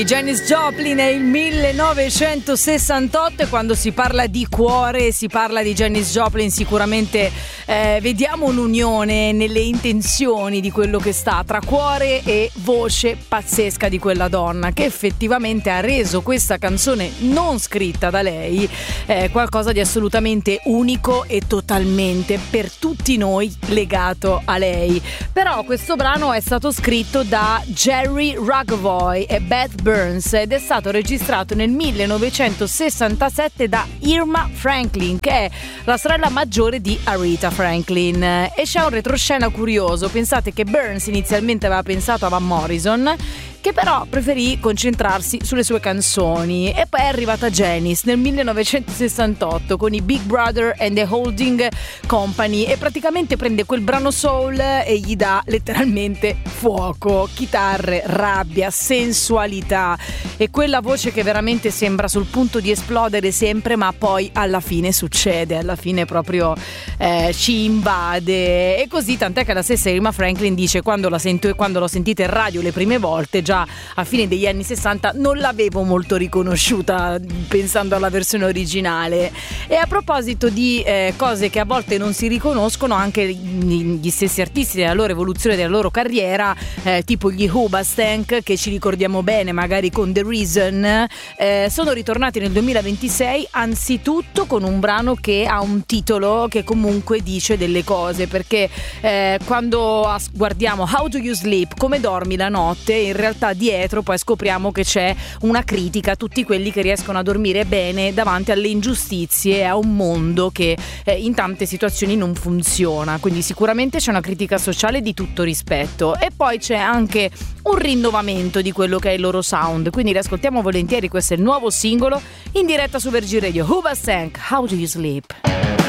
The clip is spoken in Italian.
Janis Joplin è il 1968 e quando si parla di cuore, si parla di Janis Joplin, sicuramente vediamo un'unione nelle intenzioni di quello che sta tra cuore e voce pazzesca di quella donna, che effettivamente ha reso questa canzone non scritta da lei qualcosa di assolutamente unico e totalmente per tutti noi legato a lei. Però questo brano è stato scritto da Jerry Rugavoy e Beth Burns ed è stato registrato nel 1967 da Irma Franklin, che è la sorella maggiore di Aretha Franklin. E c'è un retroscena curioso: pensate che Burns inizialmente aveva pensato a Van Morrison, che però preferì concentrarsi sulle sue canzoni, e poi è arrivata Janis nel 1968 con i Big Brother and the Holding Company e praticamente prende quel brano soul e gli dà letteralmente fuoco, chitarre, rabbia, sensualità e quella voce che veramente sembra sul punto di esplodere sempre, ma poi alla fine succede, alla fine proprio ci invade. E così, tant'è che la stessa Irma Franklin dice: quando l'ho sentita in radio le prime volte, già a fine degli anni 60, non l'avevo molto riconosciuta pensando alla versione originale. E a proposito di cose che a volte non si riconoscono, anche gli stessi artisti nella loro evoluzione della loro carriera, tipo gli Hoobastank, che ci ricordiamo bene magari con The Reason, sono ritornati nel 2026 anzitutto con un brano che ha un titolo che comunque dice delle cose, perché quando guardiamo How Do You Sleep, come dormi la notte, in realtà dietro poi scopriamo che c'è una critica a tutti quelli che riescono a dormire bene davanti alle ingiustizie e a un mondo che in tante situazioni non funziona. Quindi sicuramente c'è una critica sociale di tutto rispetto, e poi c'è anche un rinnovamento di quello che è il loro sound, quindi riascoltiamo volentieri. Questo è il nuovo singolo in diretta su Virgin Radio, Hoobastank, How Do You Sleep.